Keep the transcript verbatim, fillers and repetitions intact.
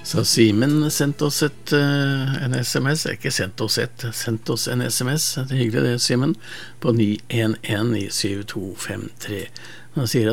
Så Simen sendte oss et, uh, en sms, ikke sendt oss et, sendt oss en sms, det er hyggelig det, Simen, på ni en en ni syv to fem tre. Han sier